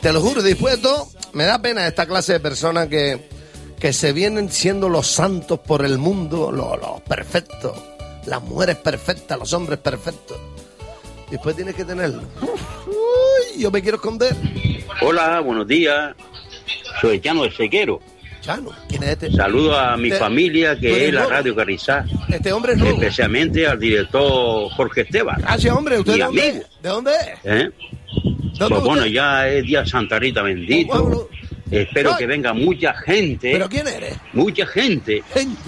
Te lo juro, dispuesto. Me da pena esta clase de personas que se vienen siendo los santos por el mundo, los perfectos, las mujeres perfectas, los hombres perfectos. Después tienes que tenerlo. Uy, yo me quiero esconder. Hola, buenos días. Soy Chano de Seguero. Chano, ¿quién es este? Saludo a mi familia, que es la Radio Carrizá. Este hombre es nuevo. Especialmente al director Jorge Esteban. Gracias, hombre. ¿Usted mi de dónde amigo. es? ¿De dónde es? Pues bueno, ya es día Santa Rita bendito. Espero que venga mucha gente. ¿Pero quién eres? Mucha gente.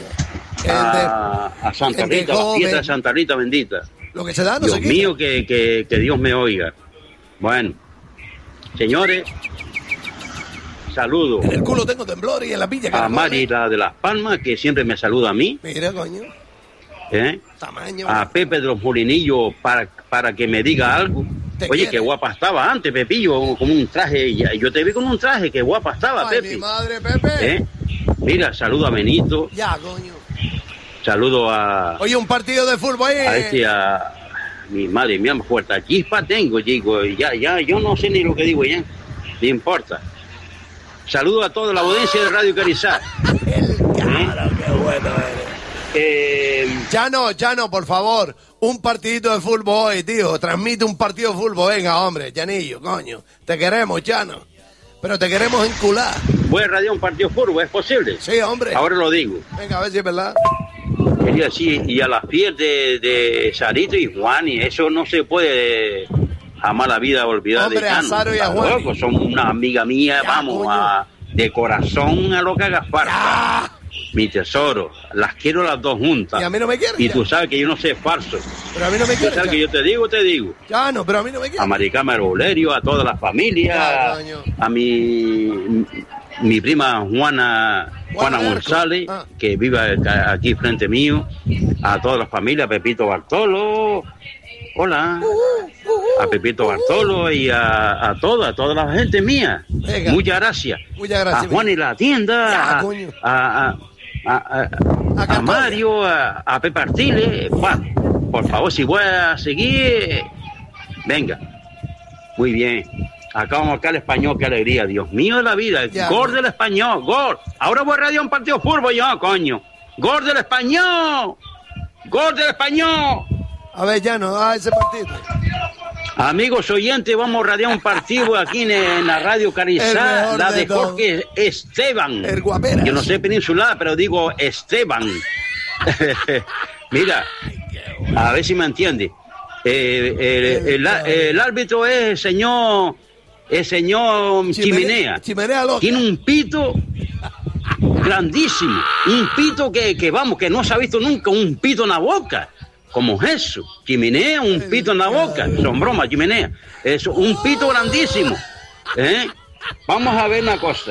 A Santa Rita, a la fiesta de Santa Rita bendita. Lo que se da no Dios se quita. mío, que Dios me oiga. Bueno, señores, saludo. En el culo tengo temblor y en la pilla. A Mari, la de Las Palmas, que siempre me saluda a mí. Mira, coño. Tamaño. A Pepe de los Molinillos para que me diga algo. Oye, qué guapa estaba antes, Pepillo, con un traje. Yo te vi con un traje, qué guapa estaba, Ay, Pepe. mi madre, Pepe. Mira, saludo a Benito. Ya, coño. Saludo a... Oye, un partido de fútbol ahí. A mi madre mía, fuerte chispa tengo, chico. Ya, yo no sé ni lo que digo ya. No importa. Saludo a toda la audiencia de Radio Carrizá. Claro, qué bueno eres. Chano, por favor, un partidito de fútbol hoy, tío. Transmite un partido de fútbol, venga, hombre, Chanillo, coño. Te queremos, Chano. Pero te queremos encular. ¿Voy a radiar un partido de fútbol? ¿Es posible? Sí, hombre. Ahora lo digo. Venga, a ver si es verdad. Quería decir, y a las pies de Sarito y Juan, y eso no se puede jamás la vida olvidar. Hombre, de Chano. a Saro y a Juan. Loco, son una amiga mía, vamos, de corazón a lo que haga falta. Mi tesoro, las quiero las dos juntas. Y a mí no me quieres. Y tú sabes que yo no sé falso. Pero a mí no me quieres. Tú sabes que yo te digo. Chano, pero a mí no me quieres. A Maricama Rolerio, a toda la familia, a mi prima Juana González, que vive aquí frente mío, a toda la familia, a Pepito Bartolo, hola, a Pepito Bartolo y a toda la gente mía. Venga. Muchas gracias. A Juan y la tienda, a Mario, a Pepe Artiles. Juan, por favor, si voy a seguir, venga. Muy bien. Acá vamos acá el Español, qué alegría. Dios mío de la vida. Gol del Español, gol. Ahora voy a radiar un partido de fútbol yo, coño. Gol del Español. Gol del Español. A ver, Llano, ese partido. Amigos oyentes, vamos a radiar un partido aquí en la Radio Carrizá, la de Jorge Esteban. El guaperas. Yo no sé peninsular, pero digo Esteban. Mira, a ver si me entiende. El árbitro es el señor Chimenea. Tiene un pito grandísimo, un pito que vamos, que no se ha visto nunca un pito en la boca, como eso. Chimenea, un pito en la boca, son bromas, Chimenea, es un pito grandísimo. Vamos a ver una cosa.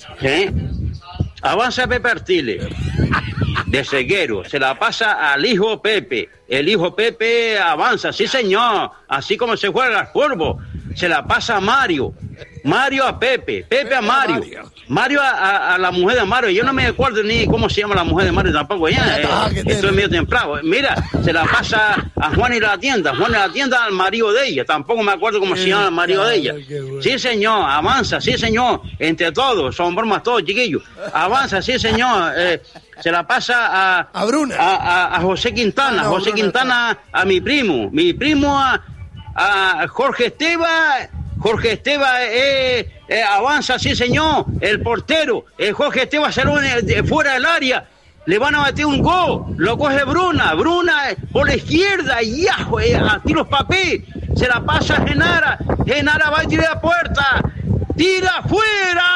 Avanza Pepe Artiles de Seguero, se la pasa al hijo Pepe. El hijo Pepe avanza, sí señor, así como se juega el fútbol. Se la pasa a Mario a Pepe a Mario, Mario a la mujer de Mario. Yo no me acuerdo ni cómo se llama la mujer de Mario tampoco ya, esto es medio temprano. Mira, se la pasa a Juan y la tienda al marido de ella, tampoco me acuerdo cómo se llama el marido de ella. Sí señor, avanza, sí señor, entre todos, son bromas todos chiquillos, avanza, sí señor. Se la pasa a Bruna, a José Quintana, José Quintana a mi primo a Jorge Esteban. Jorge Esteban avanza, sí señor, el portero, Jorge Esteban salió fuera del área, le van a meter un gol, lo coge Bruna por la izquierda, y a tiros papel, se la pasa a Genara va a tirar la puerta, tira fuera.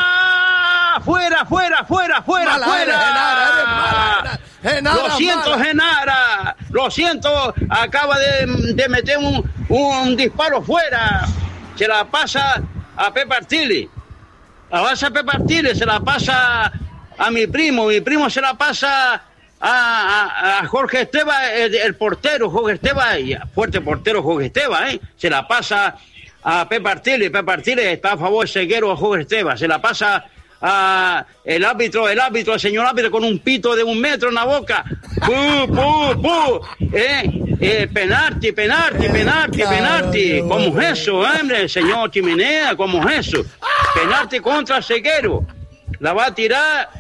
Genara, lo siento, acaba de meter un disparo fuera. Se la pasa a Pepe Artiles. Avanza a Pepe Artiles, se la pasa a mi primo se la pasa a Jorge Esteban, el portero Jorge Esteban, fuerte portero Jorge Esteban, se la pasa a Pepe Artiles está a favor de Seguero a Jorge Esteban, se la pasa a el señor árbitro con un pito de 1 metro en la boca. Penalti. ¿Cómo es eso, hombre? Señor Chimenea, ¿cómo es eso? Penalti contra Ceguero. La va a tirar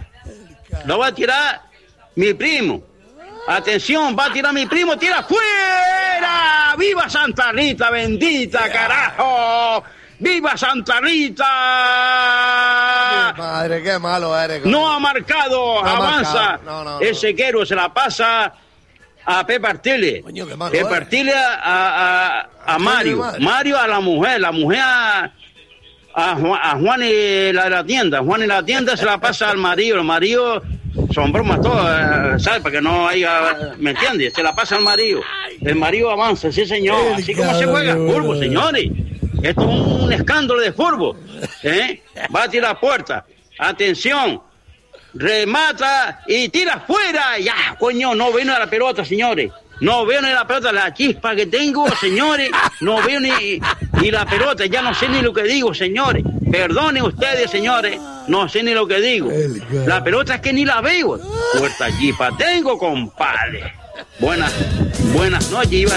mi primo. Atención, va a tirar mi primo, tira fuera. ¡Viva Santa Rita, bendita, carajo! ¡Viva Santa Rita! Madre, qué malo eres. No ha marcado, no avanza. No. El Ceguero se la pasa a Pepe Artile. Coño, qué malo Pepe Artile a Mario. Mario a la mujer a Juan y la tienda. Juan y la tienda se la pasa al marido. El marido son bromas todas, ¿sabes? Para que no haya, ¿me entiendes? Se la pasa al marido. El marido avanza, sí señor. Así como se juega el fútbol, señores. Esto es un escándalo de fútbol. Va a tirar puerta. Atención. Remata y tira fuera. Ya, coño, no veo ni la pelota, señores. No veo ni la pelota, la chispa que tengo, señores. No veo ni la pelota, ya no sé ni lo que digo, señores. Perdonen ustedes, señores. No sé ni lo que digo. La pelota es que ni la veo. Puerta chispa tengo, compadre. Buenas noches, iba a